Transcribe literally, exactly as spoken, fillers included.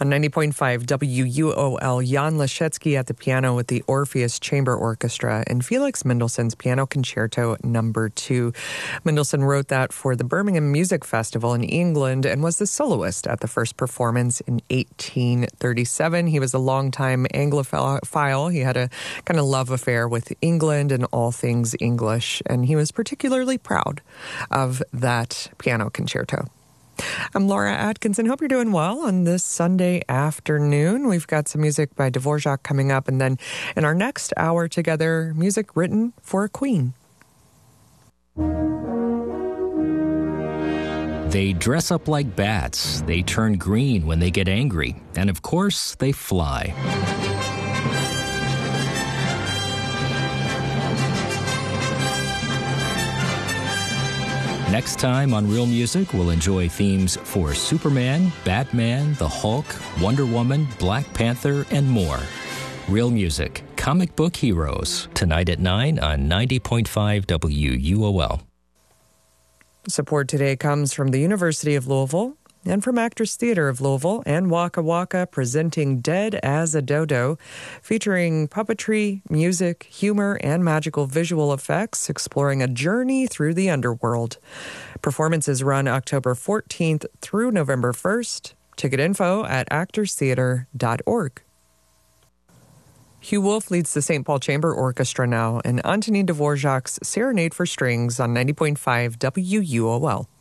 On ninety point five W U O L, Jan Leschetski at the piano with the Orpheus Chamber Orchestra and Felix Mendelssohn's Piano Concerto Number Two. Mendelssohn wrote that for the Birmingham Music Festival in England and was the soloist at the first performance in eighteen thirty-seven. He was a longtime Anglophile. He had a kind of love affair with England and all things English, and he was particularly proud of that piano concerto. I'm Laura Atkinson. Hope you're doing well on this Sunday afternoon. We've got some music by Dvorak coming up, and then in our next hour together, music written for a queen. They dress up like bats. They turn green when they get angry. And of course, they fly. Next time on Real Music, we'll enjoy themes for Superman, Batman, the Hulk, Wonder Woman, Black Panther, and more. Real Music, comic book heroes, tonight at nine on ninety point five W U O L. Support today comes from the University of Louisville and from Actors Theatre of Louisville and Waka Waka, presenting Dead as a Dodo, featuring puppetry, music, humor, and magical visual effects, exploring a journey through the underworld. Performances run October fourteenth through November first. Ticket info at actors theatre dot org. Hugh Wolf leads the Saint Paul Chamber Orchestra now, and Antonin Dvorak's Serenade for Strings on ninety point five W U O L.